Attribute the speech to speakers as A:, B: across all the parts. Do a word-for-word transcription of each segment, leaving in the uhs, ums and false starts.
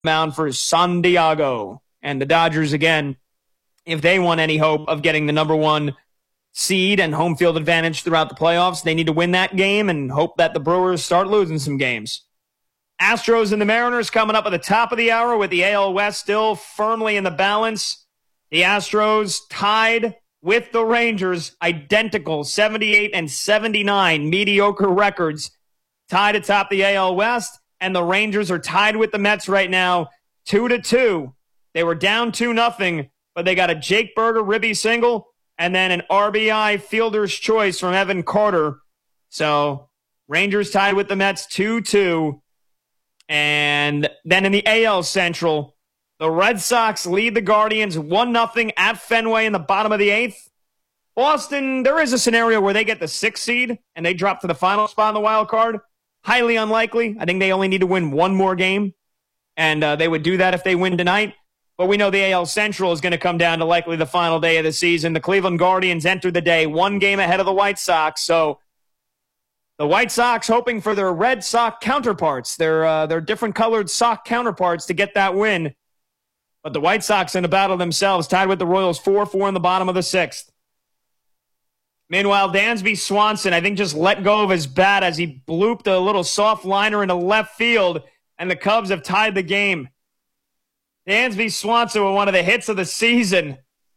A: mound for San Diego. And the Dodgers, again, if they want any hope of getting the number one seed and home field advantage throughout the playoffs, they need to win that game and hope that the Brewers start losing some games. Astros and the Mariners coming up at the top of the hour with the A L West still firmly in the balance. The Astros tied with the Rangers, identical seventy-eight and seventy-nine mediocre records, tied atop the A L West, and the Rangers are tied with the Mets right now, two to two. They were down two nothing, but they got a Jake Burger ribby single and then an R B I fielder's choice from Evan Carter. So Rangers tied with the Mets two two. And then in the A L Central, the Red Sox lead the Guardians one nothing at Fenway in the bottom of the eighth. Boston, there is a scenario where they get the sixth seed and they drop to the final spot in the wild card. Highly unlikely. I think they only need to win one more game, and uh, they would do that if they win tonight. But we know the A L Central is going to come down to likely the final day of the season. The Cleveland Guardians enter the day one game ahead of the White Sox, so the White Sox hoping for their red sock counterparts, their uh, their different colored sock counterparts to get that win. But the White Sox in a battle themselves, tied with the Royals four four in the bottom of the sixth. Meanwhile, Dansby Swanson, I think, just let go of his bat as he blooped a little soft liner into left field, and the Cubs have tied the game. Dansby Swanson with one of the hits of the season.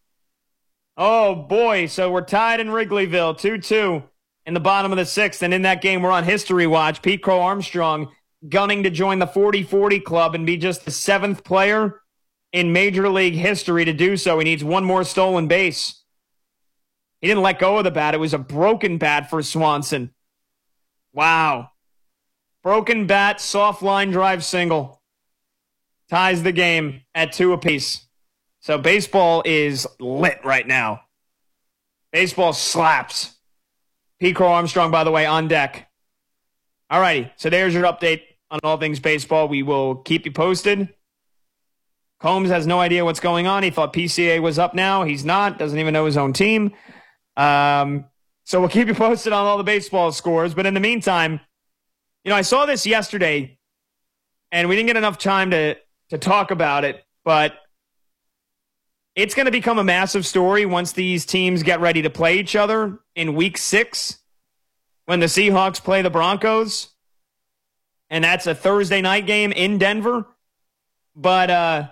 A: Oh, boy. So we're tied in Wrigleyville, two two. In the bottom of the sixth, and in that game, we're on history watch. Pete Crow Armstrong gunning to join the forty forty club and be just the seventh player in Major League history to do so. He needs one more stolen base. He didn't let go of the bat. It was a broken bat for Swanson. Wow. Broken bat, soft line drive single. Ties the game at two apiece. So baseball is lit right now. Baseball slaps. Pete Crow Armstrong, by the way, on deck. All righty, so there's your update on all things baseball. We will keep you posted. Combs has no idea what's going on. He thought P C A was up now. He's not. Doesn't even know his own team. Um, so we'll keep you posted on all the baseball scores. But in the meantime, you know, I saw this yesterday, and we didn't get enough time to, to talk about it, but it's going to become a massive story once these teams get ready to play each other in week six when the Seahawks play the Broncos. And that's a Thursday night game in Denver. But uh,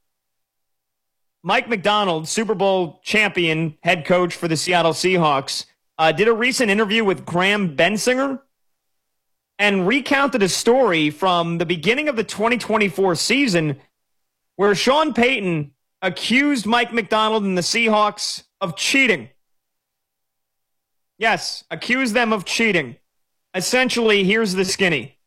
A: Mike Macdonald, Super Bowl champion head coach for the Seattle Seahawks, uh, did a recent interview with Graham Bensinger and recounted a story from the beginning of the twenty twenty-four season where Sean Payton accused Mike Macdonald and the Seahawks of cheating. Yes, accused them of cheating. Essentially, here's the skinny.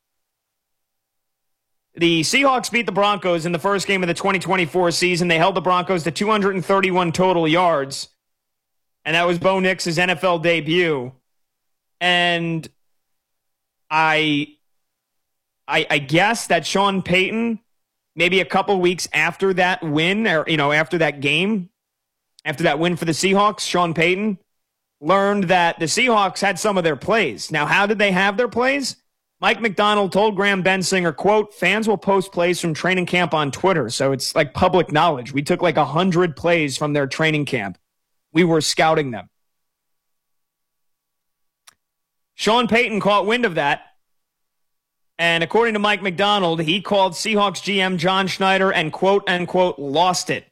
A: The Seahawks beat the Broncos in the first game of the twenty twenty-four season. They held the Broncos to two hundred thirty-one total yards, and that was Bo Nix's N F L debut. And I, I, I guess that Sean Payton, maybe a couple weeks after that win, or, you know, after that game, after that win for the Seahawks, Sean Payton learned that the Seahawks had some of their plays. Now, how did they have their plays? Mike Macdonald told Graham Bensinger, quote, fans will post plays from training camp on Twitter, so it's like public knowledge. We took like one hundred plays from their training camp. We were scouting them. Sean Payton caught wind of that. And according to Mike Macdonald, he called Seahawks G M John Schneider and, quote, unquote, lost it.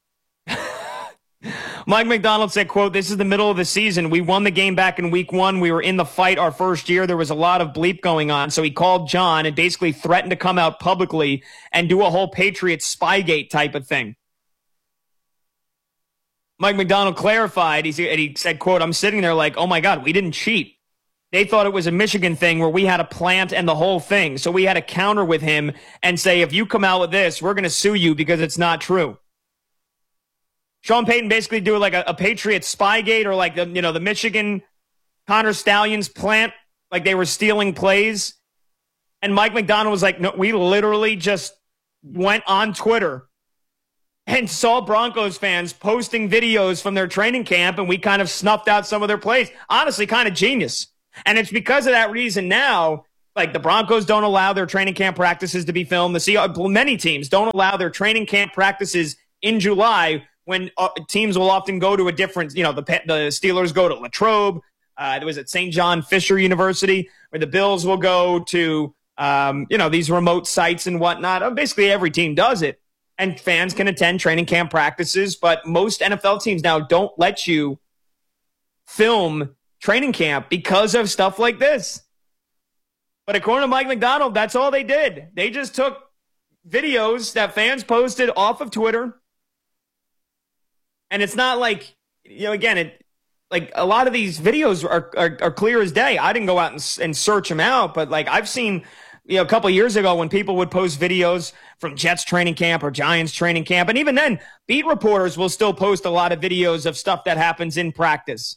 A: Mike Macdonald said, quote, this is the middle of the season. We won the game back in week one. We were in the fight our first year. There was a lot of bleep going on. So he called John and basically threatened to come out publicly and do a whole Patriots Spygate type of thing. Mike Macdonald clarified. He said, he said, quote, I'm sitting there like, oh, my God, we didn't cheat. They thought it was a Michigan thing where we had a plant and the whole thing. So we had to counter with him and say, if you come out with this, we're going to sue you because it's not true. Sean Payton basically do like a, a Patriots Spygate or like the, you know, the Michigan Connor Stallions plant, like they were stealing plays. And Mike Macdonald was like, no, we literally just went on Twitter and saw Broncos fans posting videos from their training camp, and we kind of snuffed out some of their plays. Honestly, kind of genius. And it's because of that reason now Like the Broncos don't allow their training camp practices to be filmed. The Seahawks, many teams don't allow their training camp practices in July when uh, teams will often go to a different, you know, the the Steelers go to Latrobe. Uh, there was at Saint John Fisher University, where the Bills will go to, um, you know, these remote sites and whatnot. Basically, every team does it, and fans can attend training camp practices. But most N F L teams now don't let you film training camp because of stuff like this. But according to Mike Macdonald, that's all they did. They just took videos that fans posted off of Twitter. And it's not like, you know, again, it like a lot of these videos are are, are clear as day. I didn't go out and, and search them out, but like I've seen, you know, a couple of years ago when people would post videos from Jets training camp or Giants training camp. And even then, beat reporters will still post a lot of videos of stuff that happens in practice.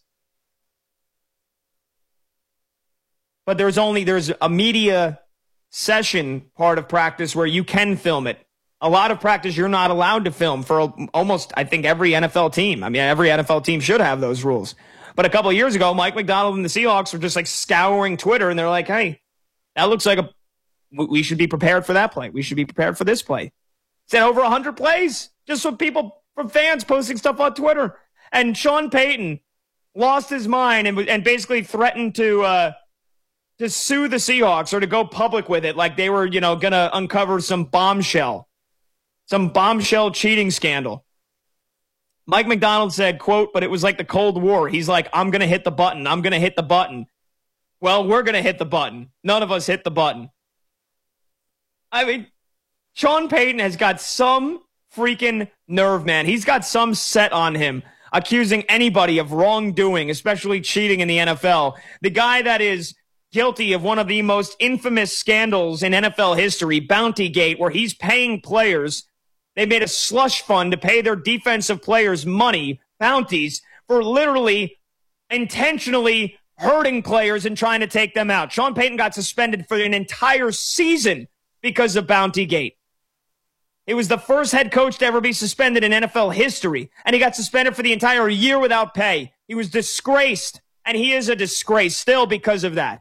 A: But there's only, there's a media session part of practice where you can film it. A lot of practice you're not allowed to film for almost, I think, every N F L team. I mean, every N F L team should have those rules. But a couple of years ago, Mike Macdonald and the Seahawks were just like scouring Twitter, and they're like, hey, that looks like a, we should be prepared for that play. We should be prepared for this play. Said over one hundred plays just from people, from fans posting stuff on Twitter. And Sean Payton lost his mind and, and basically threatened to, uh, to sue the Seahawks or to go public with it like they were, you know, going to uncover some bombshell, some bombshell cheating scandal. Mike Macdonald said, quote, but it was like the Cold War. He's like, I'm going to hit the button. I'm going to hit the button. Well, we're going to hit the button. None of us hit the button. I mean, Sean Payton has got some freaking nerve, man. He's got some set on him, accusing anybody of wrongdoing, especially cheating in the N F L. The guy that is guilty of one of the most infamous scandals in N F L history, Bountygate, where he's paying players. They made a slush fund to pay their defensive players money, bounties, for literally intentionally hurting players and trying to take them out. Sean Payton got suspended for an entire season because of Bountygate. He was the first head coach to ever be suspended in N F L history, and he got suspended for the entire year without pay. He was disgraced, and he is a disgrace still because of that.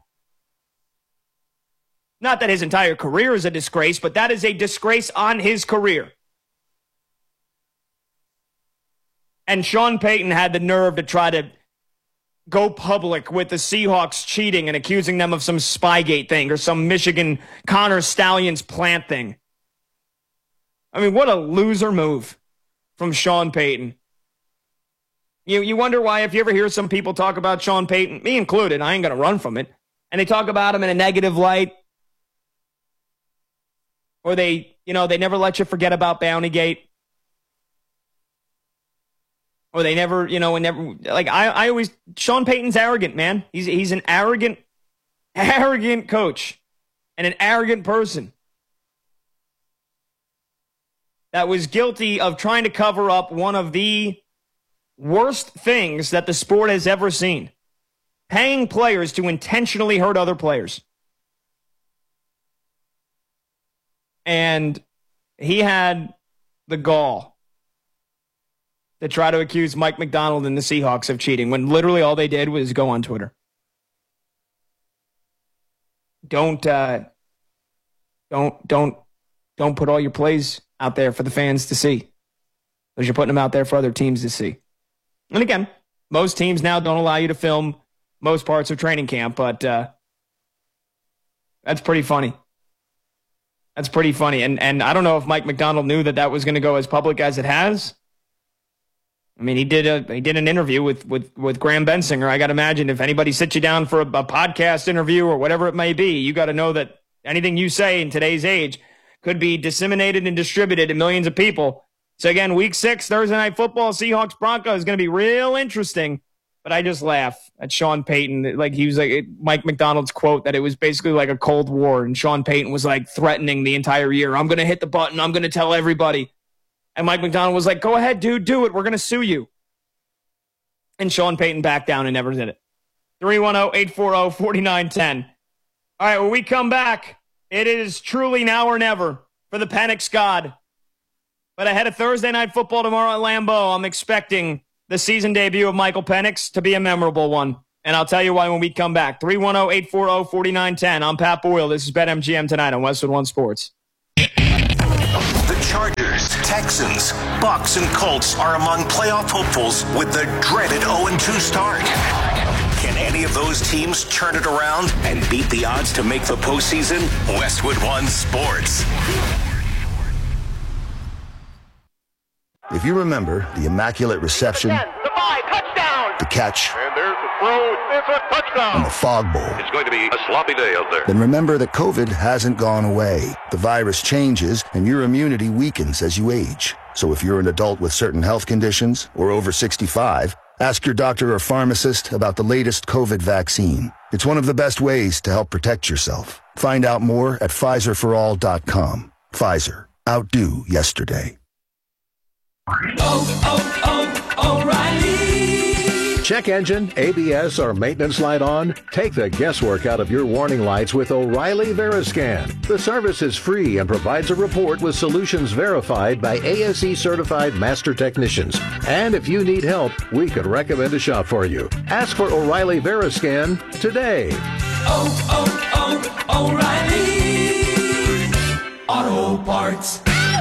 A: Not that his entire career is a disgrace, but that is a disgrace on his career. And Sean Payton had the nerve to try to go public with the Seahawks cheating and accusing them of some Spygate thing or some Michigan Connor Stallions plant thing. I mean, what a loser move from Sean Payton. You, you wonder why, if you ever hear some people talk about Sean Payton, me included, I ain't going to run from it, and they talk about him in a negative light, or they, you know, they never let you forget about Bountygate. Or they never, you know, and never, like, I, I always, Sean Payton's arrogant, man. He's, he's an arrogant, arrogant coach and an arrogant person that was guilty of trying to cover up one of the worst things that the sport has ever seen. Paying players to intentionally hurt other players. And he had the gall to try to accuse Mike Macdonald and the Seahawks of cheating when literally all they did was go on Twitter. Don't, uh, don't, don't, don't put all your plays out there for the fans to see, because you're putting them out there for other teams to see. And again, most teams now don't allow you to film most parts of training camp, but uh, that's pretty funny. That's pretty funny. And and I don't know if Mike Macdonald knew that that was going to go as public as it has. I mean, he did a he did an interview with with with Graham Bensinger. I got to imagine if anybody sits you down for a, a podcast interview or whatever it may be, you got to know that anything you say in today's age could be disseminated and distributed to millions of people. So again, week six, Thursday Night Football, Seahawks Broncos is going to be real interesting. But I just laugh at Sean Payton. Like he was like Mike Macdonald's quote that it was basically like a Cold War, and Sean Payton was like threatening the entire year. I'm going to hit the button. I'm going to tell everybody. And Mike Macdonald was like, go ahead, dude, do it. We're going to sue you. And Sean Payton backed down and never did it. three one zero, eight four zero, four nine one zero. All right, when we come back, it is truly now or never for the Penix God. But ahead of Thursday Night Football tomorrow at Lambeau, I'm expecting the season debut of Michael Penix to be a memorable one. And I'll tell you why when we come back. three one zero, eight four zero, four nine one zero. I'm Pat Boyle. This is BetMGM tonight on Westwood One Sports.
B: The Chargers, Texans, Bucks, and Colts are among playoff hopefuls with the dreaded oh and two start. Can any of those teams turn it around and beat the odds to make the postseason? Westwood One Sports.
C: If you remember the immaculate reception,
D: the five, touchdown,
C: the catch,
D: and there's the throw, it's a touchdown,
C: and the fog bowl,
E: it's going to be a sloppy day out there.
C: Then remember that COVID hasn't gone away. The virus changes, and your immunity weakens as you age. So if you're an adult with certain health conditions or over sixty-five, ask your doctor or pharmacist about the latest COVID vaccine. It's one of the best ways to help protect yourself. Find out more at Pfizer for all dot com. Pfizer. Outdo yesterday.
F: Oh, oh, oh, O'Reilly. Check engine, A B S, or maintenance light on? Take the guesswork out of your warning lights with O'Reilly Veriscan. The service is free and provides a report with solutions verified by A S E certified master technicians. And if you need help, we could recommend a shop for you. Ask for O'Reilly Veriscan today.
G: Oh, oh, oh, O'Reilly Auto Parts.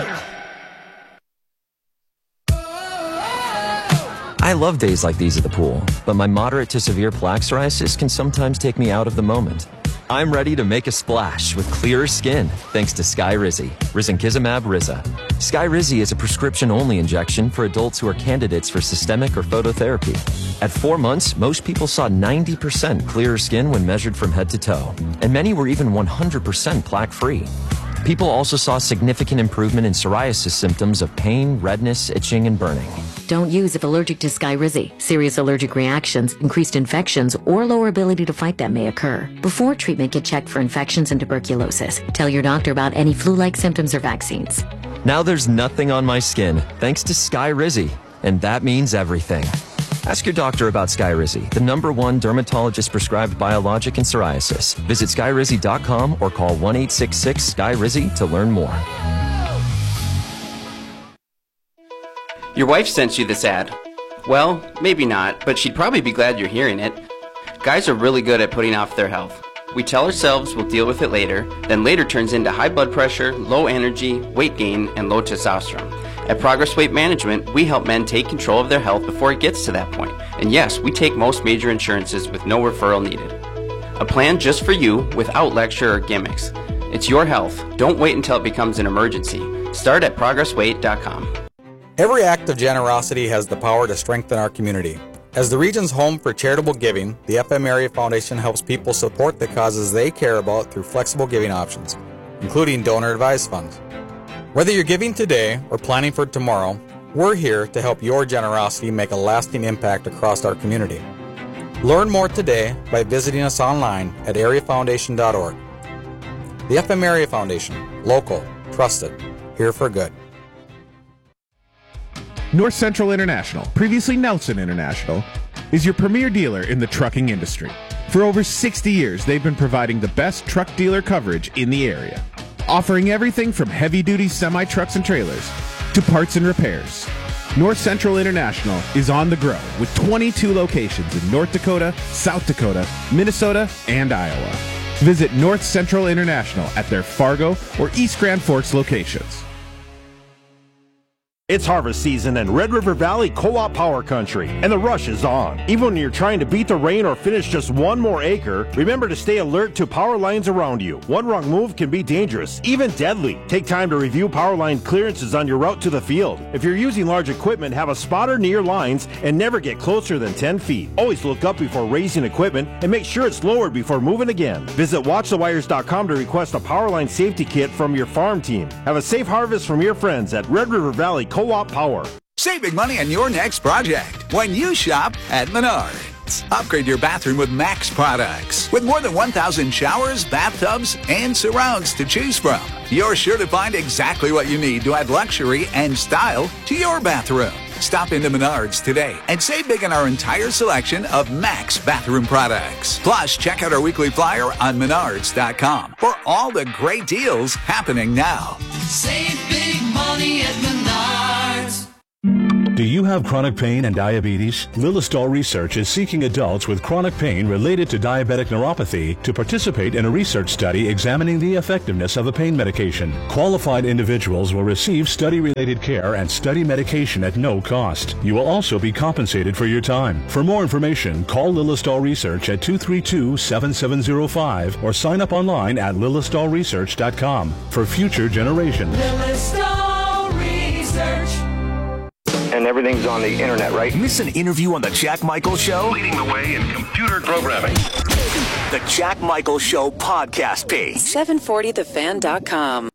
H: I love days like these at the pool, but my moderate to severe plaque psoriasis can sometimes take me out of the moment. I'm ready to make a splash with clearer skin thanks to Skyrizi, Risankizumab Riza. Skyrizi is a prescription-only injection for adults who are candidates for systemic or phototherapy. At four months, most people saw ninety percent clearer skin when measured from head to toe, and many were even one hundred percent plaque-free. People also saw significant improvement in psoriasis symptoms of pain, redness, itching, and burning.
I: Don't use if allergic to Skyrizi. Serious allergic reactions, increased infections, or lower ability to fight them may occur. Before treatment, get checked for infections and tuberculosis. Tell your doctor about any flu-like symptoms or vaccines.
H: Now there's nothing on my skin thanks to Skyrizi, and that means everything. Ask your doctor about Skyrizi, the number one dermatologist-prescribed biologic in psoriasis. Visit Skyrizi dot com or call one eight six six, S K Y R I Z I to learn more.
J: Your wife sent you this ad. Well, maybe not, but she'd probably be glad you're hearing it. Guys are really good at putting off their health. We tell ourselves we'll deal with it later, then later turns into high blood pressure, low energy, weight gain, and low testosterone. At Progress Weight Management, we help men take control of their health before it gets to that point. And yes, we take most major insurances with no referral needed. A plan just for you without lecture or gimmicks. It's your health. Don't wait until it becomes an emergency. Start at progress weight dot com.
K: Every act of generosity has the power to strengthen our community. As the region's home for charitable giving, the F M Area Foundation helps people support the causes they care about through flexible giving options, including donor-advised funds. Whether you're giving today or planning for tomorrow, we're here to help your generosity make a lasting impact across our community. Learn more today by visiting us online at area foundation dot org. The F M Area Foundation, local, trusted, here for good.
L: North Central International, previously Nelson International, is your premier dealer in the trucking industry. For over sixty years, they've been providing the best truck dealer coverage in the area, offering everything from heavy-duty semi-trucks and trailers to parts and repairs. North Central International is on the grow with twenty-two locations in North Dakota, South Dakota, Minnesota, and Iowa. Visit North Central International at their Fargo or East Grand Forks locations.
M: It's harvest season in Red River Valley Co-op Power Country, and the rush is on. Even when you're trying to beat the rain or finish just one more acre, remember to stay alert to power lines around you. One wrong move can be dangerous, even deadly. Take time to review power line clearances on your route to the field. If you're using large equipment, have a spotter near lines and never get closer than ten feet. Always look up before raising equipment and make sure it's lowered before moving again. Visit watch the wires dot com to request a power line safety kit from your farm team. Have a safe harvest from your friends at Red River Valley Co-op Power.
N: Save big money on your next project when you shop at Menards. Upgrade your bathroom with Max products. With more than one thousand showers, bathtubs, and surrounds to choose from, you're sure to find exactly what you need to add luxury and style to your bathroom. Stop into Menards today and save big on our entire selection of Max bathroom products. Plus, check out our weekly flyer on menards dot com for all the great deals happening now.
G: Save big money at Menards.
L: Do you
O: you have chronic pain and diabetes? Lilistol Research is seeking adults with chronic pain related to diabetic neuropathy to participate in a research study examining the effectiveness of a pain medication. Qualified individuals will receive study-related care and study medication at no cost. You will also be compensated for your time. For more information, call Lilistol Research at two three two, seven seven zero five or sign up online at lilistol research dot com for future generations.
G: Lilistol Research.
P: And everything's on the internet, right?
B: Miss an interview on The Jack Michael Show?
E: Leading the way in computer programming.
B: The Jack Michael Show podcast page.
Q: seven forty the fan dot com.